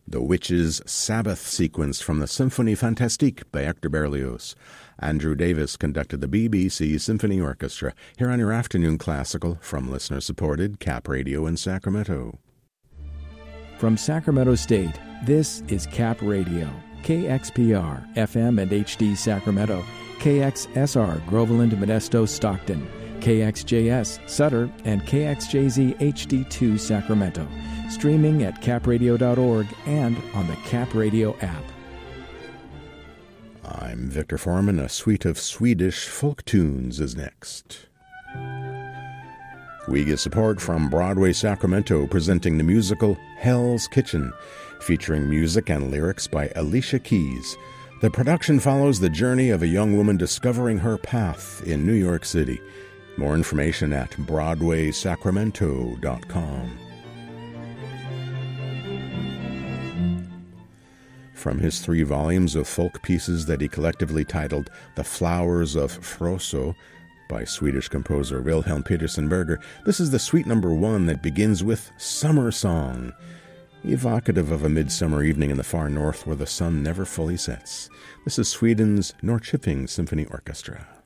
The Witches' Sabbath sequence from the Symphonie Fantastique by Hector Berlioz. Andrew Davis conducted the BBC Symphony Orchestra here on your afternoon classical from listener-supported Cap Radio in Sacramento. From Sacramento State, this is Cap Radio, KXPR, FM and HD Sacramento, KXSR, Groveland, Modesto, Stockton, KXJS, Sutter, and KXJZ HD2 Sacramento. Streaming at capradio.org and on the Cap Radio app. I'm Victor Foreman. A suite of Swedish folk tunes is next. We get support from Broadway Sacramento, presenting the musical Hell's Kitchen, featuring music and lyrics by Alicia Keys. The production follows the journey of a young woman discovering her path in New York City. More information at BroadwaySacramento.com. From his 3 volumes of folk pieces that he collectively titled The Flowers of Frosso by Swedish composer Wilhelm Peterson Berger, this is the suite number 1 that begins with Summer Song, evocative of a midsummer evening in the far north where the sun never fully sets. This is Sweden's Norrköping Symphony Orchestra.